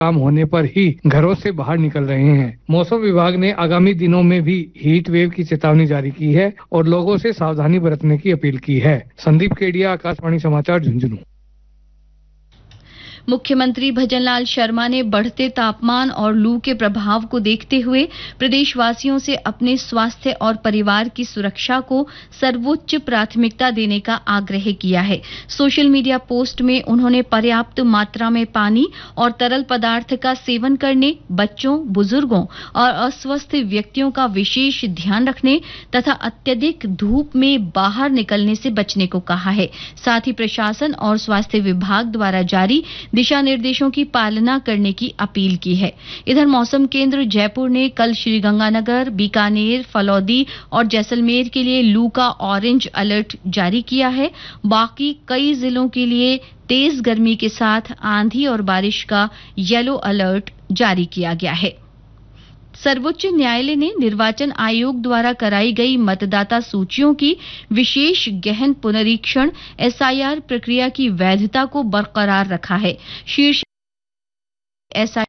काम होने पर ही घरों से बाहर निकल रहे हैं। मौसम विभाग ने आगामी दिनों में भी हीट वेव की चेतावनी जारी की है और लोगों से सावधानी बरतने की अपील की है। संदीप केडिया, आकाशवाणी समाचार, झुंझुनू। मुख्यमंत्री भजनलाल शर्मा ने बढ़ते तापमान और लू के प्रभाव को देखते हुए प्रदेशवासियों से अपने स्वास्थ्य और परिवार की सुरक्षा को सर्वोच्च प्राथमिकता देने का आग्रह किया है। सोशल मीडिया पोस्ट में उन्होंने पर्याप्त मात्रा में पानी और तरल पदार्थ का सेवन करने, बच्चों, बुजुर्गों और अस्वस्थ व्यक्तियों का विशेष ध्यान रखने तथा अत्यधिक धूप में बाहर निकलने से बचने को कहा है। साथ ही प्रशासन और स्वास्थ्य विभाग द्वारा जारी दिशा निर्देशों की पालना करने की अपील की है। इधर मौसम केंद्र जयपुर ने कल श्रीगंगानगर, बीकानेर, फलौदी और जैसलमेर के लिए लू का ऑरेंज अलर्ट जारी किया है। बाकी कई जिलों के लिए तेज गर्मी के साथ आंधी और बारिश का येलो अलर्ट जारी किया गया है। सर्वोच्च न्यायालय ने निर्वाचन आयोग द्वारा कराई गई मतदाता सूचियों की विशेष गहन पुनरीक्षण एसआईआर प्रक्रिया की वैधता को बरकरार रखा है। शीर्ष एसआईआर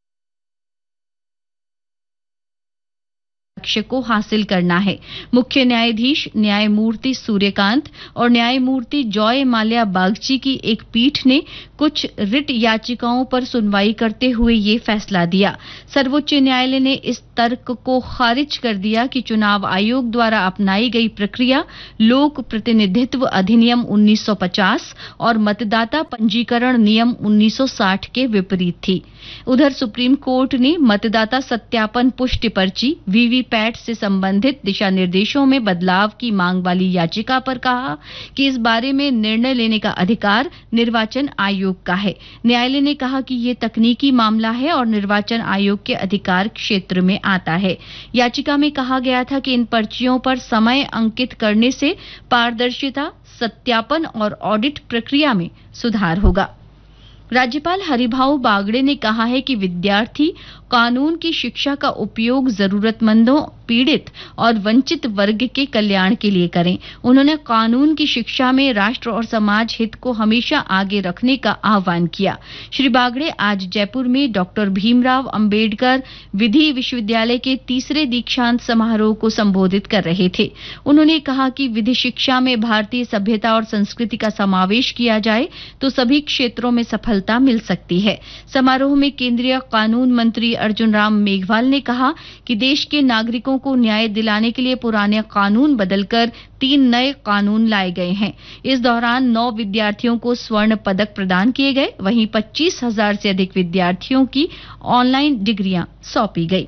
लक्ष्य को हासिल करना है। मुख्य न्यायाधीश न्यायमूर्ति सूर्यकांत और न्यायमूर्ति जॉय माल्या बागची की एक पीठ ने कुछ रिट याचिकाओं पर सुनवाई करते हुए ये फैसला दिया। सर्वोच्च न्यायालय ने इस तर्क को खारिज कर दिया कि चुनाव आयोग द्वारा अपनाई गई प्रक्रिया लोक प्रतिनिधित्व अधिनियम 1950 और मतदाता पंजीकरण नियम 1960 के विपरीत थी। उधर सुप्रीम कोर्ट ने मतदाता सत्यापन पुष्टि पर्ची वीवीपैट से संबंधित दिशा निर्देशों में बदलाव की मांग वाली याचिका पर कहा कि इस बारे में निर्णय लेने का अधिकार निर्वाचन आयोग का है। न्यायालय ने कहा कि ये तकनीकी मामला है और निर्वाचन आयोग के अधिकार क्षेत्र में आता है। याचिका में कहा गया था कि इन पर्चियों पर समय अंकित करने से पारदर्शिता, सत्यापन और ऑडिट प्रक्रिया में सुधार होगा। राज्यपाल हरिभाऊ बागड़े ने कहा है कि विद्यार्थी कानून की शिक्षा का उपयोग जरूरतमंदों, पीड़ित और वंचित वर्ग के कल्याण के लिए करें। उन्होंने कानून की शिक्षा में राष्ट्र और समाज हित को हमेशा आगे रखने का आह्वान किया। श्री बागड़े आज जयपुर में डॉक्टर भीमराव अंबेडकर विधि विश्वविद्यालय के तीसरे दीक्षांत समारोह को संबोधित कर रहे थे। उन्होंने कहा कि विधि शिक्षा में भारतीय सभ्यता और संस्कृति का समावेश किया जाए तो सभी क्षेत्रों में सफलता मिल सकती है। समारोह में केंद्रीय कानून मंत्री अर्जुन राम मेघवाल ने कहा कि देश के नागरिकों को न्याय दिलाने के लिए पुराने कानून बदलकर 3 नए कानून लाए गए हैं। इस दौरान 9 विद्यार्थियों को स्वर्ण पदक प्रदान किए गए। वहीं 25,000 से अधिक विद्यार्थियों की ऑनलाइन डिग्रियां सौंपी गई।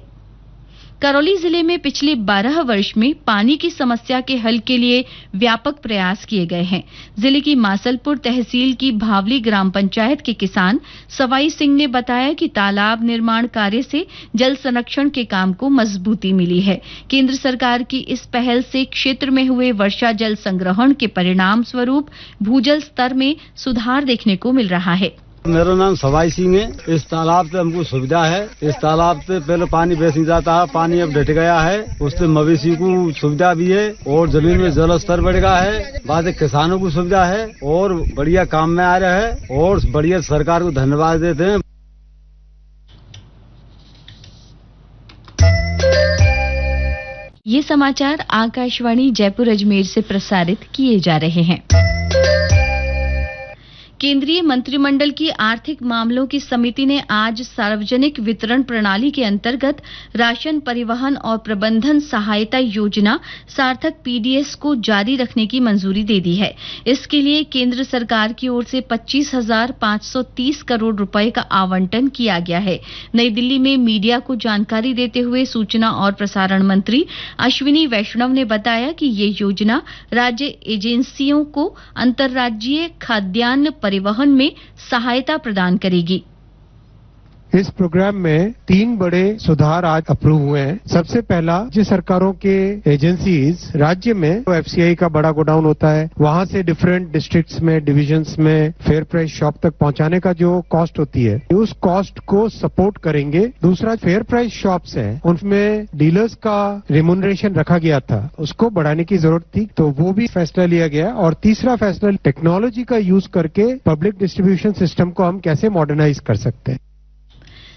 करौली जिले में पिछले 12 वर्ष में पानी की समस्या के हल के लिए व्यापक प्रयास किए गए हैं। जिले की मासलपुर तहसील की भावली ग्राम पंचायत के किसान सवाई सिंह ने बताया कि तालाब निर्माण कार्य से जल संरक्षण के काम को मजबूती मिली है। केंद्र सरकार की इस पहल से क्षेत्र में हुए वर्षा जल संग्रहण के परिणाम स्वरूप भूजल स्तर में सुधार देखने को मिल रहा है। मेरा नाम सवाई सिंह है। इस तालाब से हमको सुविधा है। इस तालाब से पहले पानी बेच नहीं जाता है, पानी अब घट गया है। उससे मवेशी को सुविधा भी है और जमीन में जल स्तर बढ़ गया है। बाद किसानों को सुविधा है और बढ़िया काम में आ रहा है और बढ़िया सरकार को धन्यवाद देते हैं। ये समाचार आकाशवाणी जयपुर अजमेर से प्रसारित किए जा रहे हैं। केंद्रीय मंत्रिमंडल की आर्थिक मामलों की समिति ने आज सार्वजनिक वितरण प्रणाली के अंतर्गत राशन परिवहन और प्रबंधन सहायता योजना सार्थक पीडीएस को जारी रखने की मंजूरी दे दी है। इसके लिए केंद्र सरकार की ओर से 25,530 करोड़ रुपए का आवंटन किया गया है। नई दिल्ली में मीडिया को जानकारी देते हुए सूचना और प्रसारण मंत्री अश्विनी वैष्णव ने बताया कि ये योजना राज्य एजेंसियों को अंतर्राज्यीय खाद्यान्न परिवहन में सहायता प्रदान करेगी। इस प्रोग्राम में 3 बड़े सुधार आज अप्रूव हुए हैं। सबसे पहला, राज्य सरकारों के एजेंसीज राज्य में एफसीआई का बड़ा गोडाउन होता है, वहां से डिफरेंट डिस्ट्रिक्ट्स में, डिविजन्स में फेयर प्राइस शॉप तक पहुंचाने का जो कॉस्ट होती है, उस कॉस्ट को सपोर्ट करेंगे। दूसरा, फेयर प्राइस शॉप्स हैं, उनमें डीलर्स का रिम्यूनरेशन रखा गया था, उसको बढ़ाने की जरूरत थी, तो वो भी फैसला लिया गया। और तीसरा फैसला, टेक्नोलॉजी का यूज करके पब्लिक डिस्ट्रीब्यूशन सिस्टम को हम कैसे मॉडर्नाइज कर सकते हैं।